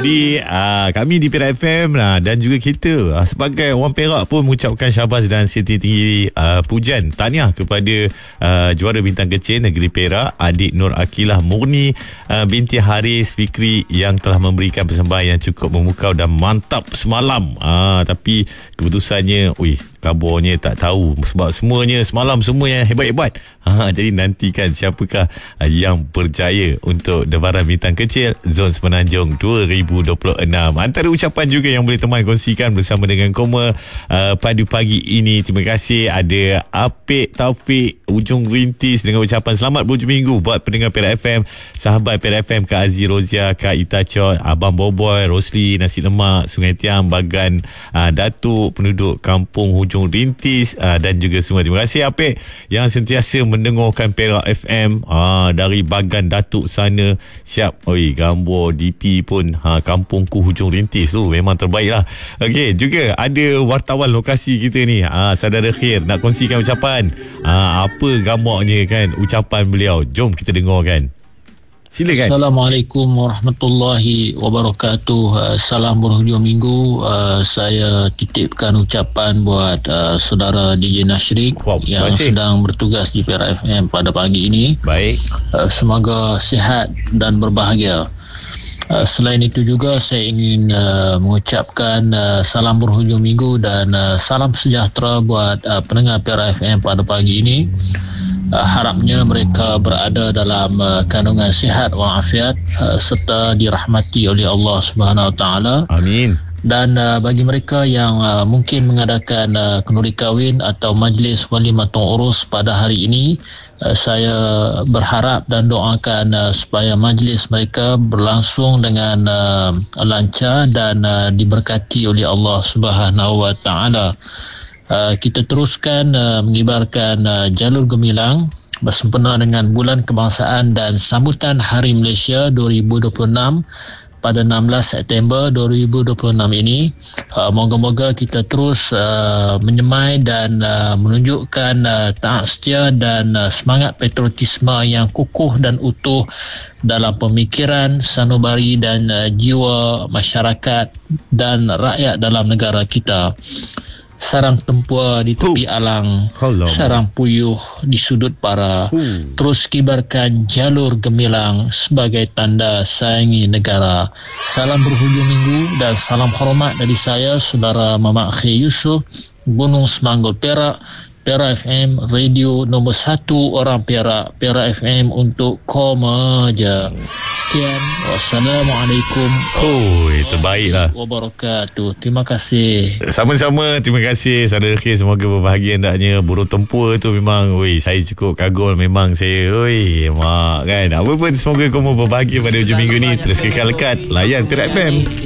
Jadi kami di Perak FM dan juga kita sebagai orang Perak pun mengucapkan syabas dan setinggi-tinggi pujian tahniah kepada juara bintang kecil negeri Perak, adik Nur Akilah Murni binti Haris Fikri yang telah memberikan persembahan yang cukup memukau dan mantap semalam. Tapi keputusannya kabarnya tak tahu sebab semuanya semalam semua yang hebat-hebat. Jadi nantikan siapakah yang berjaya untuk debaran bintang kecil Zon Semenanjung 2026. Antara ucapan juga yang boleh teman kongsikan bersama dengan Koma pada pagi ini. Terima kasih ada Apik Taufik Ujung Rintis dengan ucapan selamat berhujung minggu buat pendengar Perak FM, sahabat Perak FM, Kak Aziz Rozia, Kak Ita Chot, Abang Boboy, Rosli, Nasi Lemak, Sungai Tiang, Bagan, Datuk, penduduk kampung Hujung Rintis dan juga semua. Terima kasih Apik yang sentiasa mendengarkan Perak FM dari Bagan Datuk sana. Siap gambar DP pun kampungku Hujung Rintis tu memang terbaik lah. Okey, juga ada wartawan lokasi kita ni, Saudara Khair, nak kongsikan ucapan. Apa gambarnya kan ucapan beliau? Jom kita dengarkan. Silakan. Assalamualaikum warahmatullahi wabarakatuh. Salam berhujung minggu. Saya titipkan ucapan buat saudara DJ Nashrik yang sedang bertugas di Perak FM pada pagi ini. Baik. Semoga sihat dan berbahagia. Selain itu juga saya ingin mengucapkan salam berhujung minggu dan salam sejahtera buat pendengar Perak FM pada pagi ini. Harapnya mereka berada dalam kandungan sihat walafiat serta dirahmati oleh Allah Subhanahu Wa Taala. Amin. Dan bagi mereka yang mungkin mengadakan kenduri kahwin atau majlis walimatul urus pada hari ini, saya berharap dan doakan supaya majlis mereka berlangsung dengan lancar dan diberkati oleh Allah Subhanahu Wa Taala. Kita teruskan mengibarkan jalur gemilang bersempena dengan Bulan Kebangsaan dan sambutan Hari Malaysia 2026 pada 16 September 2026 ini. Moga-moga kita terus menyemai dan menunjukkan taat setia dan semangat patriotisme yang kukuh dan utuh dalam pemikiran, sanubari dan jiwa masyarakat dan rakyat dalam negara kita. Sarang tempua di tepi alang, sarang puyuh di sudut para. Terus kibarkan jalur gemilang sebagai tanda sayangi negara. Salam berhujung minggu dan salam hormat dari saya, Saudara Mamat Khair Yusof, Gunung Semanggol, Perak. Perak FM, radio nombor 1 orang Perak. Perak FM untuk Koma je. Sekian. Wassalamualaikum. Terbaiklah. Wabarakatuh. Terima kasih. Sama-sama. Terima kasih Saudara Khair. Semoga berbahagia hendaknya. Burung tempur tu memang saya cukup kagum. Memang saya mak kan. Apa pun semoga kamu berbahagia pada hujung minggu ni. Terus kekal lekat layan Perak FM.